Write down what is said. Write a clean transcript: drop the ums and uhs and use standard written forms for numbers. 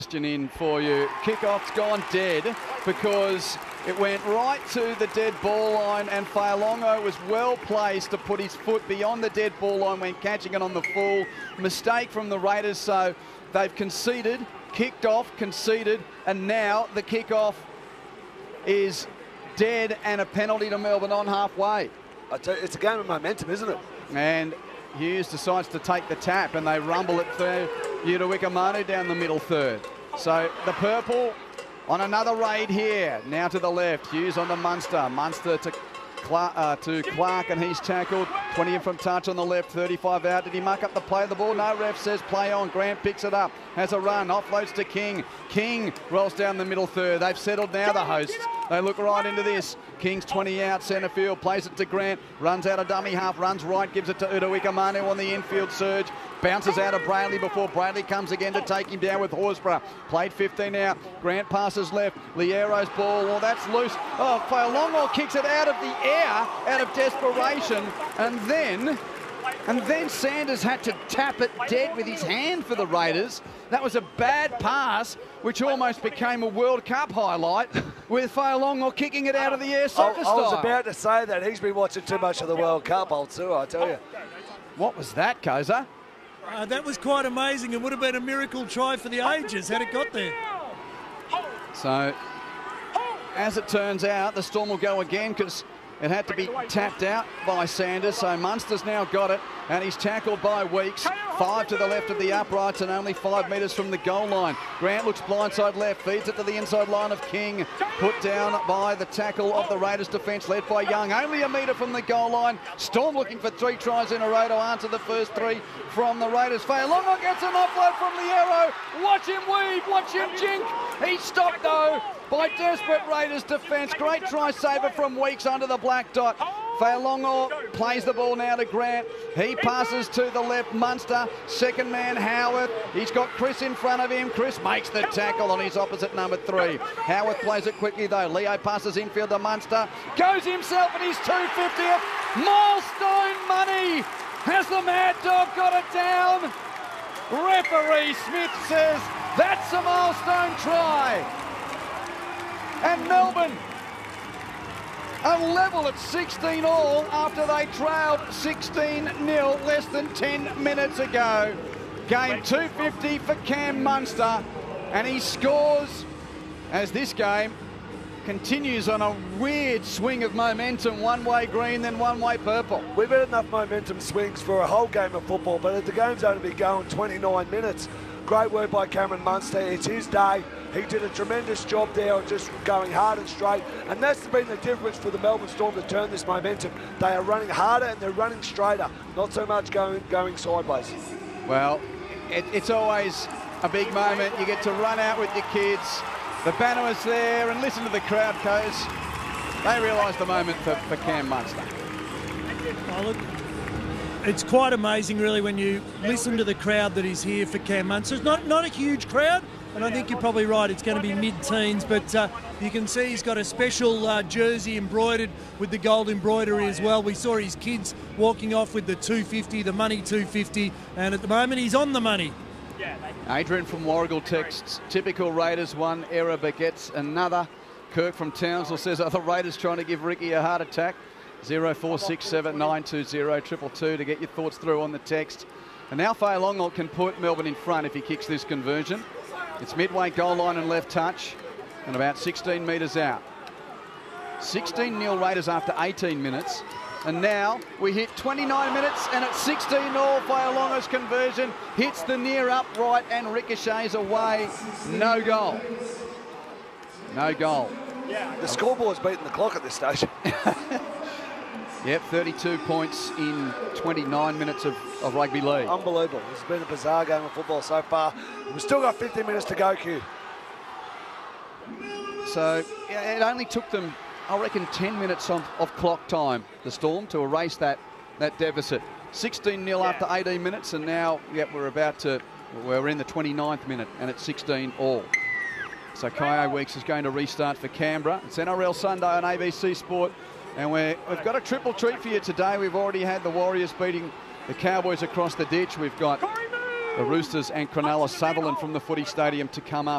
Question in for you. Kickoff's gone dead because it went right to the dead ball line, and Fa'alongo was well placed to put his foot beyond the dead ball line when catching it on the full. Mistake from the Raiders, so they've conceded, kicked off, conceded, and now the kickoff is dead and a penalty to Melbourne on halfway. I tell you, it's a game of momentum, isn't it? And Hughes decides to take the tap, and they rumble it through Utoikamanu down the middle third. So the purple on another raid here. Now to the left. Hughes on to Munster. Munster to Clark, and he's tackled. 20 in from touch on the left. 35 out. Did he muck up the play of the ball? No, ref says play on. Grant picks it up. Has a run. Offloads to King. King rolls down the middle third. They've settled now, the hosts. They look right into this. King's 20 out, centre field, plays it to Grant, runs out of dummy half, runs right, gives it to Utoikamanu on the infield surge, bounces out of Brayley before Brayley comes again to take him down with Horsburgh. Played 15 out, Grant passes left, Liero's ball, well that's loose. Oh, Fa'alongo kicks it out of the air, out of desperation, and then Sanders had to tap it dead with his hand for the Raiders. That was a bad pass, which almost became a World Cup highlight, with Fa'alongo kicking it out of the air soccer style. I was about to say that. He's been watching too much of the World Cup, old Sue, I tell you. What was that, Koza? That was quite amazing. It would have been a miracle try for the ages had it got there. So, as it turns out, the Storm will go again because it had to be tapped out by Sanders, so Munster's now got it, and he's tackled by Weeks. 5 to the left of the uprights and only 5 metres from the goal line. Grant looks blindside left, feeds it to the inside line of King. Put down by the tackle of the Raiders defence, led by Young. Only a metre from the goal line. Storm looking for 3 tries in a row to answer the first 3 from the Raiders. Fa'alongo gets an offload from Liero. Watch him weave, watch him jink. He's stopped though by desperate Raiders defence. Great try saver from Weeks under the black dot. Fa'alongo plays the ball now to Grant. He passes to the left, Munster. Second man, Howarth. He's got Chris in front of him. Chris makes the tackle on his opposite number 3. Howarth plays it quickly though. Leo passes infield to Munster. Goes himself at his 250th. Milestone money. Has the Mad Dog got it down? Referee Smith says that's a milestone try. And Melbourne are level at 16 all after they trailed 16-0 less than 10 minutes ago. Game 250 for Cam Munster, and he scores as this game continues on a weird swing of momentum, one-way green, then one-way purple. We've had enough momentum swings for a whole game of football, but the game's only been going 29 minutes. Great work by Cameron Munster. It's his day. He did a tremendous job there of just going hard and straight, and that's been the difference for the Melbourne Storm to turn this momentum. They are running harder and they're running straighter, not so much going sideways. Well, it's always a big moment. You get to run out with your kids. The banner is there, and listen to the crowd, Coz. They realise the moment for Cam Munster. Oh, look, it's quite amazing, really, when you listen to the crowd that is here for Cam Munster. It's not a huge crowd, and I think you're probably right. It's going to be mid-teens, but you can see he's got a special jersey embroidered with the gold embroidery as well. We saw his kids walking off with the 250, the money 250, and at the moment he's on the money. Adrian from Warragul texts, typical Raiders, one error begets another. Kirk from Townsville says, are the Raiders trying to give Ricky a heart attack? 0467920222 to get your thoughts through on the text. And now Fa'alongo can put Melbourne in front if he kicks this conversion. It's midway goal line and left touch and about 16 metres out. 16-0 Raiders after 18 minutes. And now we hit 29 minutes and it's 16-0. Fa'alongo's conversion hits the near upright and ricochets away. No goal. No goal. The scoreboard's beating the clock at this stage. Yep, 32 points in 29 minutes of rugby league. Unbelievable. It's been a bizarre game of football so far. We've still got 15 minutes to go, Q. So it only took them, I reckon, 10 minutes of clock time, the Storm, to erase that deficit. 16-0 after 18 minutes, and now we're in the 29th minute, and it's 16 all. So Kaio Weeks is going to restart for Canberra. It's NRL Sunday on ABC Sport. And we've got a triple treat for you today. We've already had the Warriors beating the Cowboys across the ditch. We've got the Roosters and Cronulla Sutherland from the Footy Stadium to come up.